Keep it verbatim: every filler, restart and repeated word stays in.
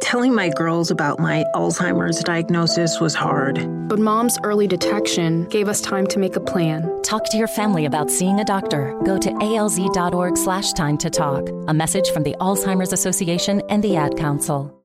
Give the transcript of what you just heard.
Telling my girls about my Alzheimer's diagnosis was hard. But Mom's early detection gave us time to make a plan. Talk to your family about seeing a doctor. Go to alz.org slash time to talk. A message from the Alzheimer's Association and the Ad Council.